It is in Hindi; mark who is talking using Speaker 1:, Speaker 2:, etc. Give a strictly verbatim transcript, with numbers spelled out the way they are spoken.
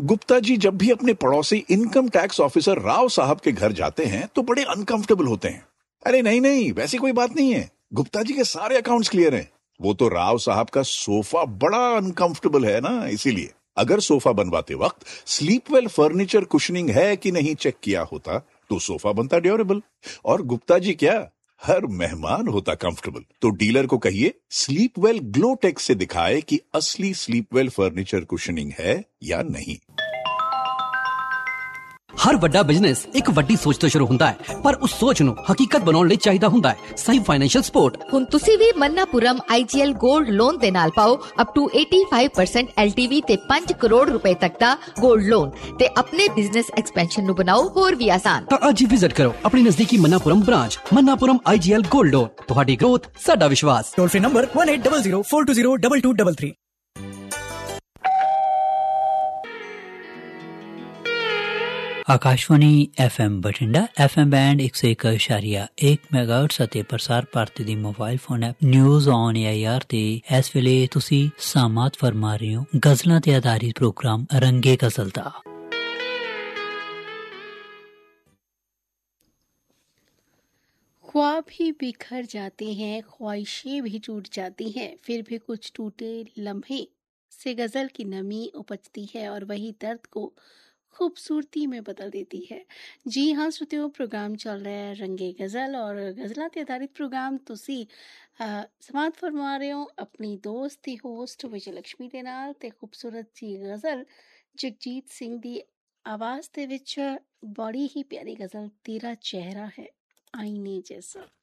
Speaker 1: गुप्ता जी जब भी अपने पड़ोसी इनकम टैक्स ऑफिसर राव साहब के घर जाते हैं तो बड़े अनकंफर्टेबल होते हैं। अरे नहीं नहीं, वैसी कोई बात नहीं है, गुप्ता जी के सारे अकाउंट्स क्लियर हैं। वो तो राव साहब का सोफा बड़ा अनकंफर्टेबल है ना, इसीलिए। अगर सोफा बनवाते वक्त स्लीपवेल फर्नीचर कुशनिंग है कि नहीं चेक किया होता तो सोफा बनता ड्यूरेबल, और गुप्ता जी क्या, हर मेहमान होता कंफर्टेबल। तो डीलर को कहिए स्लीपवेल ग्लोटेक से दिखाए कि असली स्लीपवेल फर्नीचर कुशनिंग है या नहीं।
Speaker 2: हर ਵੱਡਾ ਬਿਜ਼ਨਸ ਇੱਕ ਵੱਡੀ ਸੋਚ ਤੋਂ ਸ਼ੁਰੂ ਹੁੰਦਾ ਹੈ, ਪਰ ਉਸ ਸੋਚ ਨੂੰ ਹਕੀਕਤ ਬਣਾਉਣ ਲਈ ਚਾਹੀਦਾ ਹੁੰਦਾ ਹੈ ਸਹੀ ਫਾਈਨੈਂਸ਼ੀਅਲ ਸਪੋਰਟ।
Speaker 3: ਹੁਣ ਤੁਸੀਂ ਵੀ ਮन्नापुरम आई जी एल गोल्ड लोन ਦੇ ਨਾਲ ਪਾਓ up to eighty-five percent L T V ਤੇ five ਕਰੋੜ ਰੁਪਏ ਤੱਕ ਦਾ 골ਡ ਲੋਨ ਤੇ ਆਪਣੇ ਬਿਜ਼ਨਸ ਐਕਸਪੈਂਸ਼ਨ ਨੂੰ ਬਣਾਓ ਹੋਰ ਵੀ ਆਸਾਨ।
Speaker 2: ਤਾਂ ਅੱਜ ਹੀ ਵਿਜ਼ਿਟ ਕਰੋ ਆਪਣੀ ਨਜ਼ਦੀਕੀ मन्नापुरम ਬ੍ਰਾਂਚ। मन्नापुरम आई जी एल गोल्ड लोन, ਤੁਹਾਡੀ ਗ੍ਰੋਥ ਸਾਡਾ ਵਿਸ਼ਵਾਸ।
Speaker 4: Toll free number one eight zero zero four two zero two two three three।
Speaker 5: Akashvani F M Bathinda F M band ਇੱਕ ਸੌ ਇੱਕ ਇਸ਼ਾਰੀਆ ਇੱਕ ਮੈਗਾਹਰਟਜ਼ ਅਤੇ ਪ੍ਰਸਾਰ ਭਾਰਤੀ ਦੀ mobile phone app news on A I R ਤੇ ਇਸ ਵੇਲੇ ਤੁਸੀਂ ਸਾਮਾਤ ਫਰਮਾ ਰਹੇ ਹੋ ਗਜ਼ਲਾਂ ਤੇ ਆਧਾਰਿਤ ਪ੍ਰੋਗਰਾਮ ਰੰਗੇ ਗਜ਼ਲ ਦਾ।
Speaker 6: ख्वाब ही बिखर जाते हैं, ख्वाहिशें भी टूट जाती हैं, फिर भी कुछ टूटे लम्हे से गज़ल की नमी उपजती है और वही दर्द को खूबसूरती में बदल देती है। जी हाँ श्रोतियों, प्रोग्राम चल रहा है रंगे गज़ल और गज़लों ते आधारित प्रोग्राम तुसी समात फरमा रहे हो अपनी दोस्त दी होस्ट विजय लक्ष्मी दे नाल ते खूबसूरत जी गज़ल जगजीत सिंह दी आवाज़ दे विच बड़ी ही प्यारी गज़ल तेरा चेहरा है आईने जैसा।